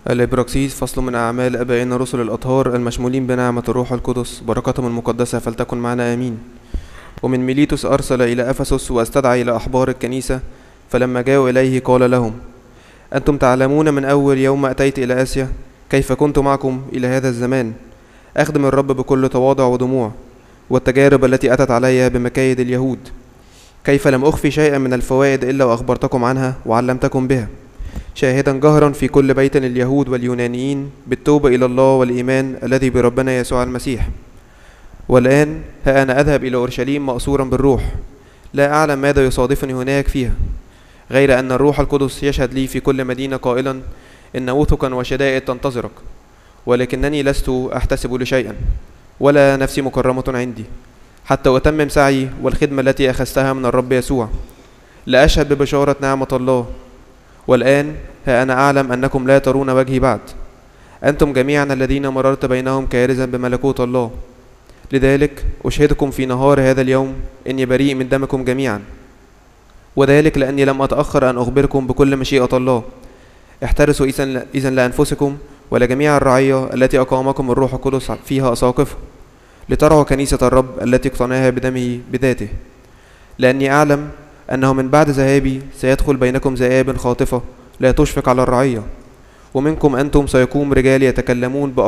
الإبراكسيس فصل من أعمال آبائنا رسل الأطهار المشمولين بنعمة الروح القدس، بركتهم المقدسة فلتكن معنا آمين. ومن ميليتوس أرسل إلى أفسس واستدعى إلى أحبار الكنيسة، فلما جاءوا إليه قال لهم: أنتم تعلمون من أول يوم أتيت إلى آسيا كيف كنت معكم إلى هذا الزمان أخدم الرب بكل تواضع ودموع، والتجارب التي أتت علي بمكايد اليهود، كيف لم أخفي شيئا من الفوائد إلا وأخبرتكم عنها وعلمتكم بها، شاهدا جهرا في كل بيت اليهود واليونانيين بالتوبة إلى الله والإيمان الذي بربنا يسوع المسيح. والآن ها أنا أذهب إلى أورشليم مأسورا بالروح، لا أعلم ماذا يصادفني هناك فيها، غير أن الروح القدس يشهد لي في كل مدينة قائلا إن وثقا وشدائد تنتظرك، ولكنني لست أحتسب لشيئا ولا نفسي مكرمة عندي، حتى أتمم سعي والخدمة التي أخذتها من الرب يسوع لأشهد ببشارة نعمة الله. والآن ها أنا أعلم أنكم لا ترون وجهي بعد، أنتم جميعا الذين مررت بينهم كارزا بملكوت الله. لذلك أشهدكم في نهار هذا اليوم إني بريء من دمكم جميعا، وذلك لأني لم أتأخر أن أخبركم بكل مشيئة الله. احترسوا إذن لأنفسكم ولجميع الرعية التي أقامكم الروح القدس فيها أساقفة، لترعوا كنيسة الرب التي اقتناها بدمه بذاته، لأني أعلم أنه من بعد ذهابي سيدخل بينكم ذئاب خاطفة لا تشفق على الرعية، ومنكم أنتم سيقوم رجال يتكلمون